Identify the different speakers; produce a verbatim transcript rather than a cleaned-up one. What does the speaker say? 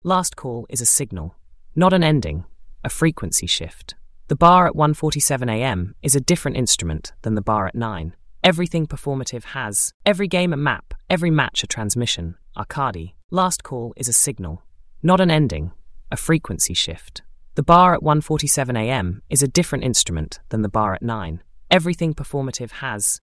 Speaker 1: Last call is a signal, not an ending, a frequency shift. The bar at one forty-seven a m is a different instrument than the bar at nine. Everything performative has, every game a map, every match a transmission. Arcadi. Last call is a signal, not an ending, a frequency shift. The bar at one forty-seven a m is a different instrument than the bar at nine. Everything performative has,